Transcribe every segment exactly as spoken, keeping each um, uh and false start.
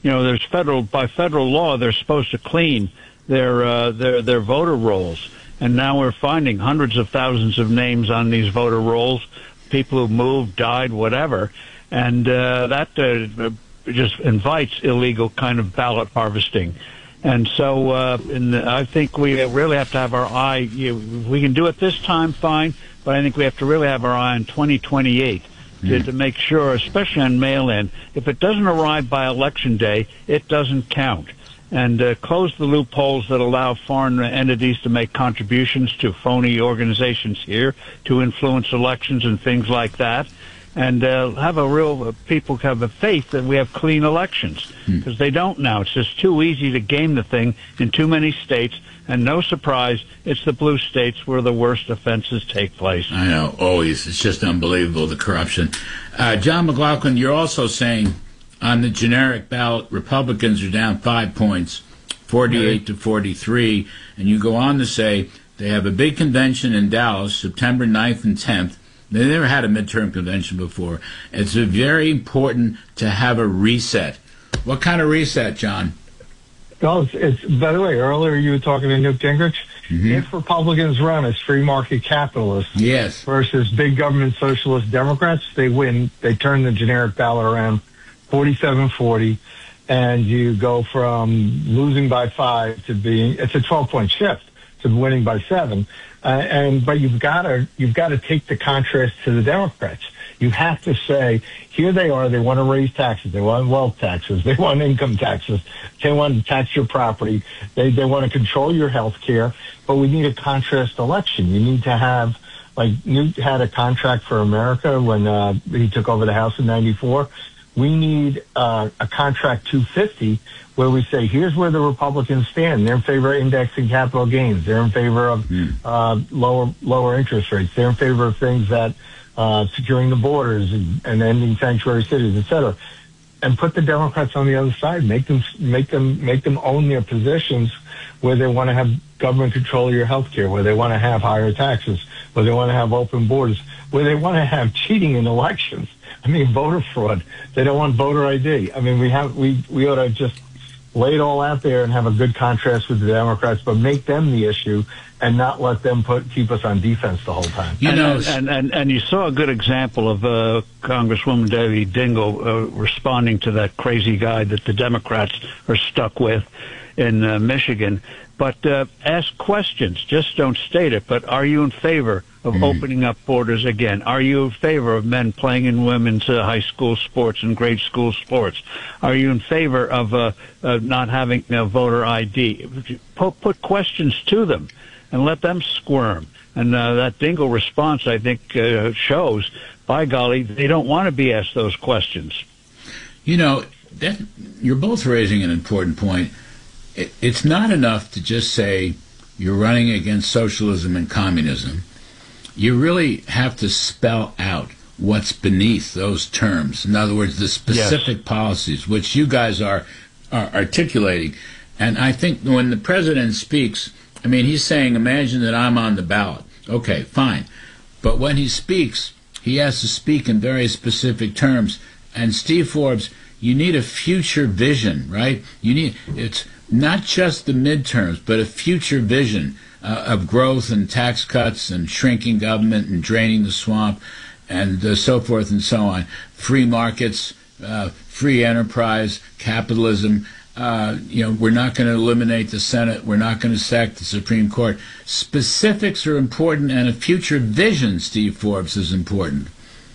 you know, there's federal by federal law they're supposed to clean their uh, their their voter rolls, and now we're finding hundreds of thousands of names on these voter rolls, people who moved, died, whatever, and uh, that uh, just invites illegal kind of ballot harvesting. And so uh, in the, I think we really have to have our eye. You, we can do it this time, fine, but I think we have to really have our eye on twenty twenty-eight mm. to, to make sure, especially on mail-in, if it doesn't arrive by Election Day, it doesn't count. And uh, close the loopholes that allow foreign entities to make contributions to phony organizations here to influence elections and things like that. And uh, have a real uh, people have a faith that we have clean elections, because hmm. they don't now. It's just too easy to game the thing in too many states, and no surprise, it's the blue states where the worst offenses take place. I know, always. It's just unbelievable, the corruption. Uh, John McLaughlin, you're also saying on the generic ballot, Republicans are down five points, forty-eight to forty-three, and you go on to say they have a big convention in Dallas, September ninth and tenth. They never had a midterm convention before. It's very important to have a reset. What kind of reset, John? Well, it's, it's, by the way, earlier you were talking to Newt Gingrich. Mm-hmm. If Republicans run as free market capitalists yes. versus big government socialist Democrats, they win. They turn the generic ballot around forty-seven forty, and you go from losing by five to being, it's a twelve-point shift to winning by seven. Uh, and but you've got to you've got to take the contrast to the Democrats. You have to say, here they are. They want to raise taxes. They want wealth taxes. They want income taxes. They want to tax your property. They they want to control your health care. But we need a contrast election. You need to have, like Newt had a contract for America when uh, he took over the House in ninety-four. We need uh, a contract two fifty where we say, here's where the Republicans stand. They're in favor of indexing capital gains. They're in favor of mm. uh, lower lower interest rates. They're in favor of things that uh, securing the borders and, and ending sanctuary cities, et cetera. And put the Democrats on the other side. Make them make them make them own their positions where they want to have government control of your health care, where they want to have higher taxes, where they want to have open borders, where they want to have cheating in elections. I mean, voter fraud. They don't want voter I D. I mean, we have we we ought to just lay it all out there and have a good contrast with the Democrats, but make them the issue and not let them put keep us on defense the whole time. You know, and and, and, and you saw a good example of uh, Congresswoman Debbie Dingell uh, responding to that crazy guy that the Democrats are stuck with in uh, Michigan. But uh, ask questions. Just don't state it. But are you in favor of mm. opening up borders again? Are you in favor of men playing in women's uh, high school sports and grade school sports? Are you in favor of uh, uh, not having uh, voter I D? Put, put questions to them and let them squirm. And uh, that Dingell response, I think, uh, shows, by golly, they don't want to be asked those questions. You know, that, you're both raising an important point. It, it's not enough to just say you're running against socialism and communism. You really have to spell out what's beneath those terms. In other words, the specific yes. policies, which you guys are, are articulating. And I think when the president speaks, I mean, he's saying, imagine that I'm on the ballot. Okay, fine. But when he speaks, he has to speak in very specific terms. And Steve Forbes, you need a future vision, right? You need, it's not just the midterms, but a future vision uh, of growth and tax cuts and shrinking government and draining the swamp and uh, so forth and so on. Free markets, uh, free enterprise, capitalism. Uh, you know, we're not going to eliminate the Senate. We're not going to sack the Supreme Court. Specifics are important, and a future vision, Steve Forbes, is important.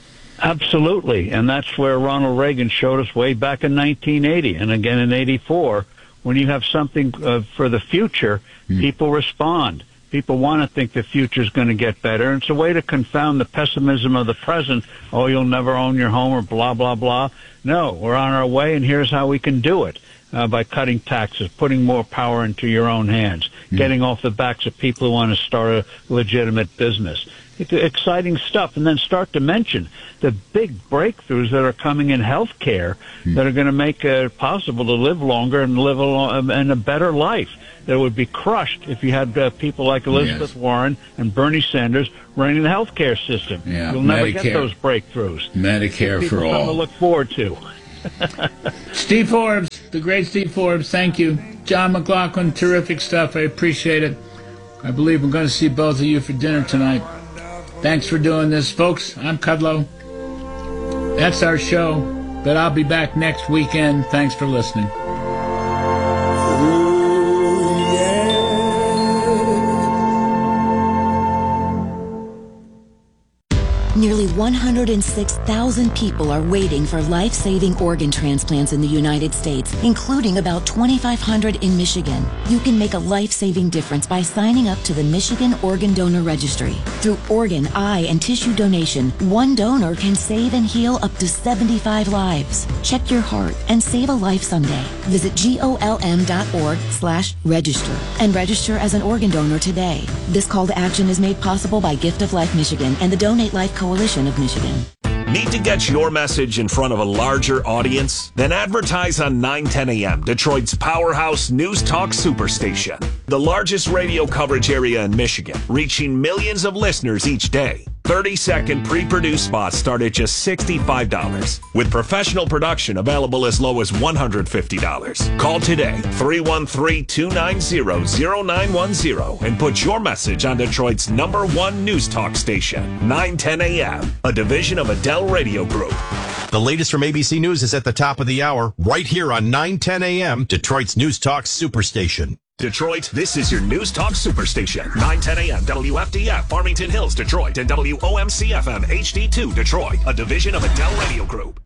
Absolutely, and that's where Ronald Reagan showed us way back in nineteen eighty and again in eighty-four. When you have something uh, for the future, mm. people respond. People want to think the future is going to get better. And it's a way to confound the pessimism of the present. Oh, you'll never own your home or blah, blah, blah. No, we're on our way, and here's how we can do it. Uh, by cutting taxes, putting more power into your own hands, mm. getting off the backs of people who want to start a legitimate business. It's exciting stuff. And then start to mention the big breakthroughs that are coming in health care mm. that are going to make it possible to live longer and live a, long, and a better life that would be crushed if you had uh, people like Elizabeth yes. Warren and Bernie Sanders running the health care system. Yeah. You'll never Medicare. get those breakthroughs. Medicare people for all. People to look forward to. Steve Forbes. the great Steve Forbes, thank you. John McLaughlin, terrific stuff. I appreciate it. I believe we're going to see both of you for dinner tonight. Thanks for doing this, folks. I'm Kudlow. That's our show, but I'll be back next weekend. Thanks for listening. Nearly one hundred six thousand people are waiting for life-saving organ transplants in the United States, including about twenty-five hundred in Michigan. You can make a life-saving difference by signing up to the Michigan Organ Donor Registry. Through organ, eye, and tissue donation, one donor can save and heal up to seventy-five lives. Check your heart and save a life someday. Visit golm.org slash register and register as an organ donor today. This call to action is made possible by Gift of Life Michigan and the Donate Life Coalition of Michigan. Need to get your message in front of a larger audience? Then advertise on nine ten A M, Detroit's powerhouse news talk superstation. The largest radio coverage area in Michigan, reaching millions of listeners each day. thirty-second pre-produced spots start at just sixty-five dollars, with professional production available as low as one hundred fifty dollars. Call today, three one three, two nine zero, zero nine one zero, and put your message on Detroit's number one news talk station, nine ten A M, a division of Adele Radio Group. The latest from A B C News is at the top of the hour, right here on nine ten A M, Detroit's News Talk Superstation. Detroit, this is your News Talk Superstation. nine ten A M, W F D F, Farmington Hills, Detroit, and W O M C F M H D two, Detroit, a division of Adele Radio Group.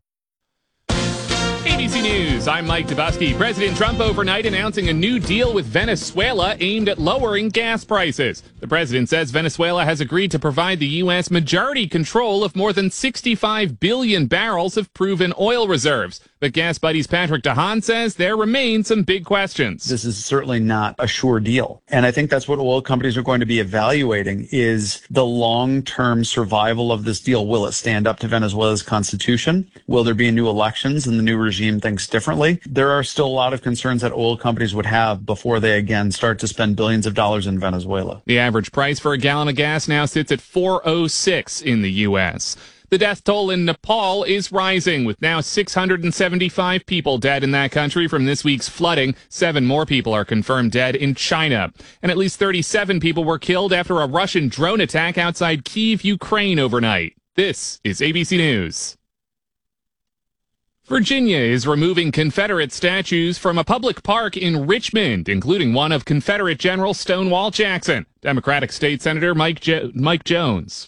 A B C News, I'm Mike Dubusky. President Trump overnight announcing a new deal with Venezuela aimed at lowering gas prices. The president says Venezuela has agreed to provide the U S majority control of more than sixty-five billion barrels of proven oil reserves. But Gas Buddy's Patrick DeHaan says there remain some big questions. This is certainly not a sure deal. And I think that's what oil companies are going to be evaluating is the long-term survival of this deal. Will it stand up to Venezuela's constitution? Will there be new elections and the new regime thinks differently? There are still a lot of concerns that oil companies would have before they again start to spend billions of dollars in Venezuela. The average price for a gallon of gas now sits at four oh six in the U S. The death toll in Nepal is rising, with now six hundred seventy-five people dead in that country from this week's flooding. Seven more people are confirmed dead in China. And at least thirty-seven people were killed after a Russian drone attack outside Kyiv, Ukraine overnight. This is A B C News. Virginia is removing Confederate statues from a public park in Richmond, including one of Confederate General Stonewall Jackson. Democratic State Senator Mike jo- Mike Jones.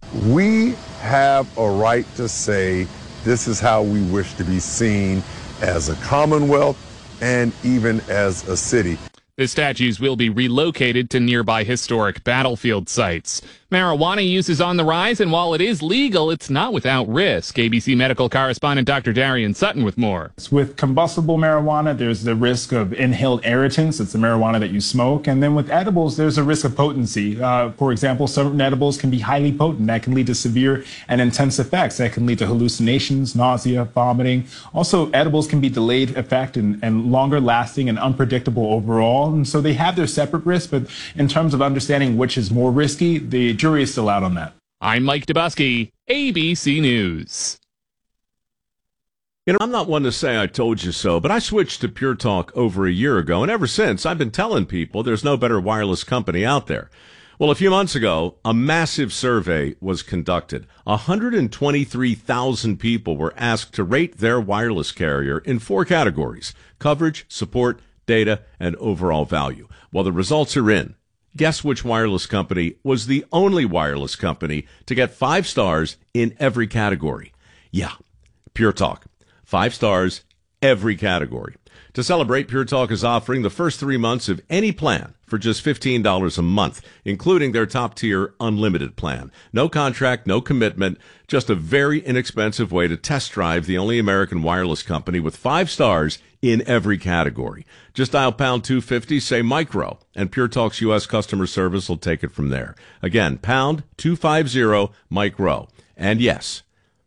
We have a right to say this is how we wish to be seen as a Commonwealth and even as a city. The statues will be relocated to nearby historic battlefield sites. Marijuana use is on the rise, and while it is legal, it's not without risk. A B C medical correspondent Doctor Darian Sutton with more. With combustible marijuana, there's the risk of inhaled irritants. It's the marijuana that you smoke. And then with edibles, there's a risk of potency. Uh, for example, certain edibles can be highly potent. That can lead to severe and intense effects. That can lead to hallucinations, nausea, vomiting. Also, edibles can be delayed effect and, and longer lasting and unpredictable overall. And so they have their separate risks, but in terms of understanding which is more risky, the jury is still out on that. I'm Mike Dubusky, A B C News. You know, I'm not one to say I told you so, but I switched to Pure Talk over a year ago, and ever since, I've been telling people there's no better wireless company out there. Well, a few months ago, a massive survey was conducted. one hundred twenty-three thousand people were asked to rate their wireless carrier in four categories: coverage, support, data, and overall value. Well, the results are in. Guess which wireless company was the only wireless company to get five stars in every category? Yeah, Pure Talk. Five stars, every category. To celebrate, Pure Talk is offering the first three months of any plan for just fifteen dollars a month, including their top-tier unlimited plan. No contract, no commitment, just a very inexpensive way to test drive the only American wireless company with five stars in every category. Just dial pound two fifty, say micro, and Pure Talk's U S customer service will take it from there. Again, pound two fifty, micro. And yes,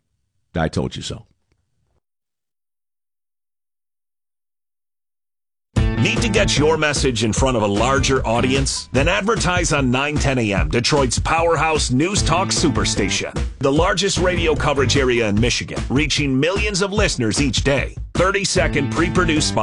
I told you so. Need to get your message in front of a larger audience? Then advertise on nine ten A M, Detroit's powerhouse news talk superstation. The largest radio coverage area in Michigan, reaching millions of listeners each day. thirty-second pre-produced spots